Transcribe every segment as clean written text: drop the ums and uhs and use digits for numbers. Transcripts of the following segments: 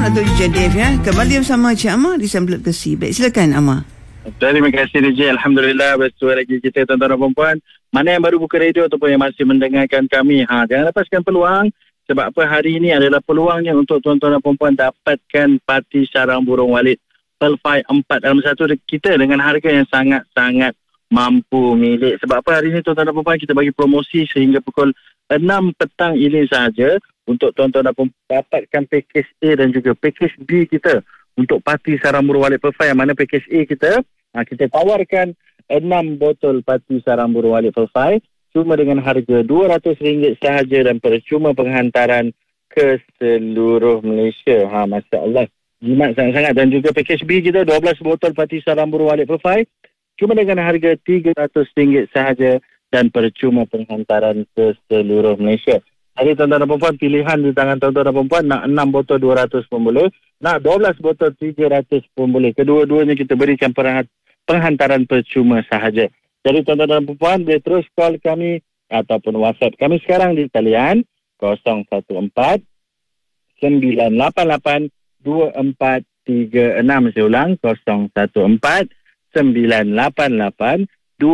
Datuk Jadif ya. Kembali bersama Cik Amar di Samplet Besi. Baik, silakan Amar. Terima kasih DJ. Alhamdulillah bersua lagi kita tuan-tuan dan puan-puan. Mana yang baru buka radio ataupun yang masih mendengarkan kami, jangan lepaskan peluang. Sebab apa, hari ini adalah peluangnya untuk tuan-tuan dan puan-puan dapatkan parti sarang burung walit Pearl 5 4 dalam satu kita dengan harga yang sangat-sangat mampu milik. Sebab apa, hari ini tuan-tuan dan puan-puan kita bagi promosi sehingga pukul 6 petang ini sahaja untuk tuan-tuan dan puan-puan dapatkan package A dan juga package B kita untuk parti sarang burung walit Pearl 5, yang mana package A kita tawarkan 6 botol parti sarang burung walit Pearl 5 cuma dengan harga RM200 sahaja dan percuma penghantaran ke seluruh Malaysia. Masya Allah, jimat sangat-sangat. Dan juga package B kita 12 botol parti sarang burung walit Pearl 5 cuma dengan harga RM300 sahaja dan percuma penghantaran ke seluruh Malaysia. Jadi tuan-tuan dan perempuan, pilihan di tangan tuan-tuan dan perempuan. Nak 6 botol 200 pun boleh, nak 12 botol 300 pun boleh. Kedua-duanya kita berikan penghantaran percuma sahaja. Jadi tuan-tuan dan perempuan, boleh terus call kami ataupun WhatsApp kami sekarang di talian 014 988 2436. Saya ulang, 014 988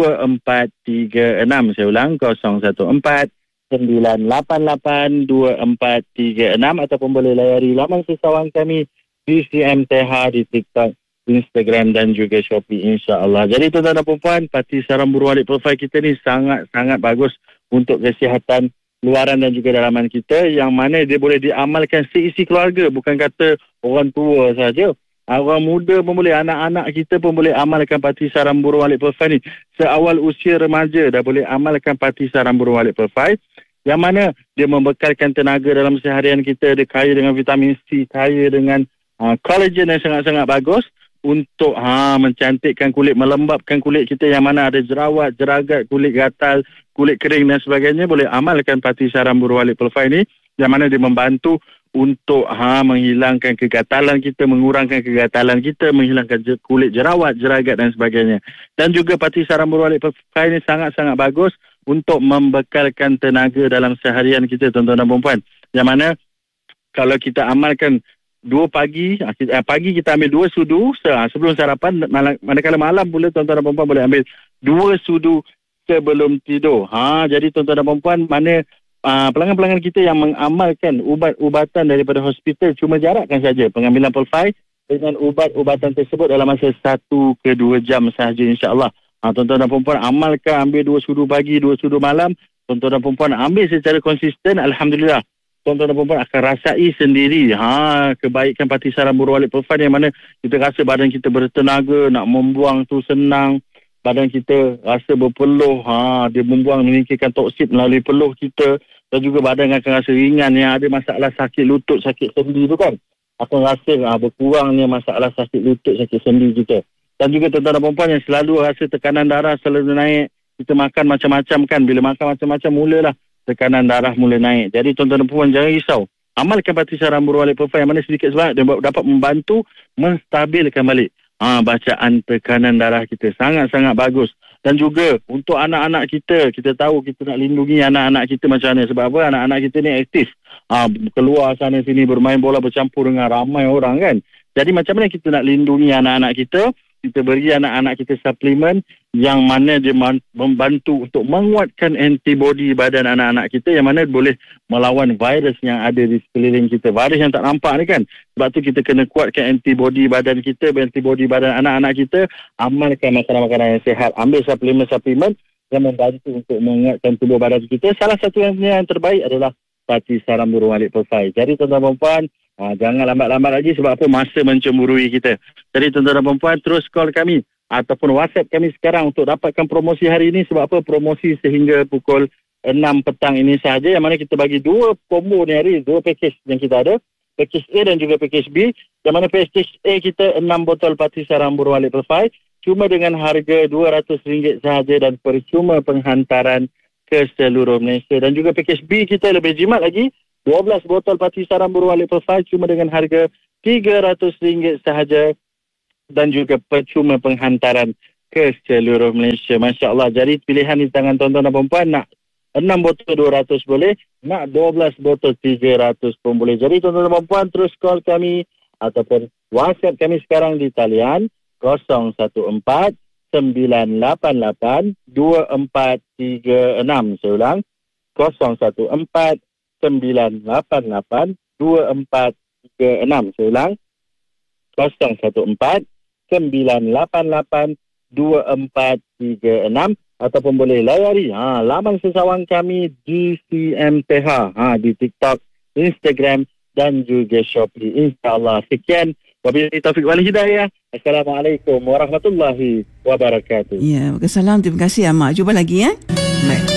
2436. Saya ulang, 014 988 2436, ataupun boleh layari laman sesawan kami di CMTH di TikTok, Instagram dan juga Shopee, insya-Allah. Jadi tuan-tuan dan puan-puan, parti sarang burung walit Pearl 5 kita ni sangat-sangat bagus untuk kesihatan luaran dan juga dalaman kita, yang mana dia boleh diamalkan seisi keluarga, bukan kata orang tua saja. Orang muda pun boleh, anak-anak kita pun boleh amalkan parti sarang burung walit Pearl 5 ni. Seawal usia remaja dah boleh amalkan parti sarang burung walit Pearl 5, yang mana dia membekalkan tenaga dalam seharian kita. Dia kaya dengan vitamin C, kaya dengan collagen yang sangat-sangat bagus untuk mencantikkan kulit, melembapkan kulit kita yang mana ada jerawat, jeragat, kulit gatal, kulit kering dan sebagainya. Boleh amalkan parti sarang burung walit Pearl 5 ni, yang mana dia membantu untuk menghilangkan kegatalan kita, mengurangkan kegatalan kita, menghilangkan kulit jerawat, jeragat dan sebagainya. Dan juga parti sarang burung walit Pearl 5 ni sangat-sangat bagus untuk membekalkan tenaga dalam seharian kita, tuan-tuan dan puan-puan. Yang mana kalau kita amalkan 2 pagi, pagi kita ambil 2 sudu sebelum sarapan, manakala malam pula tuan-tuan dan puan-puan boleh ambil 2 sudu sebelum tidur. Jadi tuan-tuan dan puan-puan, mana pelanggan-pelanggan kita yang mengamalkan ubat-ubatan daripada hospital, cuma jarakkan saja pengambilan Pearl 5 dengan ubat-ubatan tersebut dalam masa 1 ke 2 jam sahaja, insya-Allah. Tuan-tuan dan perempuan, amalkan, ambil 2 sudu pagi, 2 sudu malam. Tuan-tuan dan perempuan ambil secara konsisten, alhamdulillah tuan-tuan dan perempuan akan rasai sendiri kebaikan parti sarang burung walit Pearl 5, yang mana kita rasa badan kita bertenaga, nak membuang tu senang. Badan kita rasa berpeluh, dia membuang, menyingkirkan toksit melalui peluh kita. Dan juga badan akan rasa ringan. Yang ada masalah sakit lutut, sakit sendi tu kan, akan rasa berkurangnya masalah sakit lutut, sakit sendi kita. Dan juga tuan-tuan dan perempuan yang selalu rasa tekanan darah selalu naik, kita makan macam-macam kan, bila makan macam-macam mulalah tekanan darah mula naik. Jadi tuan-tuan dan perempuan jangan risau, amalkan parti sarang burung walit Pearl 5, yang mana sedikit sebanyak dia dapat membantu menstabilkan balik bacaan tekanan darah kita. Sangat-sangat bagus. Dan juga untuk anak-anak kita, kita tahu kita nak lindungi anak-anak kita macam mana. Sebab apa, anak-anak kita ni aktif, keluar sana sini bermain bola, bercampur dengan ramai orang kan. Jadi macam mana kita nak lindungi anak-anak kita? Kita beri anak-anak kita suplemen yang mana dia membantu untuk menguatkan antibodi badan anak-anak kita, yang mana boleh melawan virus yang ada di sekeliling kita, virus yang tak nampak ni kan. Sebab tu kita kena kuatkan antibodi badan kita, antibodi badan anak-anak kita. Amalkan makanan-makanan yang sihat, ambil suplemen-suplemen yang membantu untuk menguatkan tubuh badan kita. Salah satu yang terbaik adalah parti sarang burung walit Pearl 5. Jadi tuan-tuan dan puan, jangan lambat-lambat lagi, sebab apa, masa mencemburui kita. Jadi tuan-tuan dan puan, terus call kami ataupun WhatsApp kami sekarang untuk dapatkan promosi hari ini. Sebab apa, promosi sehingga pukul 6 petang ini sahaja, yang mana kita bagi 2 combo ni hari, 2 package yang kita ada, package A dan juga package B. Yang mana package A kita 6 botol parti sarang burung walit Pearl 5 cuma dengan harga RM200 sahaja dan percuma penghantaran ke seluruh Malaysia. Dan juga package B kita lebih jimat lagi, 12 botol parti sarang burung walit Pearl 5 cuma dengan harga RM300 sahaja dan juga percuma penghantaran ke seluruh Malaysia. Masya Allah. Jadi pilihan di tangan tuan-tuan dan perempuan, nak 6 botol 200 boleh, nak 12 botol 300 pun boleh. Jadi tuan-tuan dan perempuan, terus call kami ataupun WhatsApp kami sekarang di talian 014-988-2436. Saya ulang, 014-988-2436. Saya ulang, 014-988-2436, ataupun boleh layari laman sesawang kami GCMTH di TikTok, Instagram dan juga Shopee. InsyaAllah. Sekian. Wabillahi taufiq wal hidayah. Assalamualaikum warahmatullahi wabarakatuh. Ya, Waalaikumsalam. Terima kasih Amak. Jumpa lagi ya. Baik.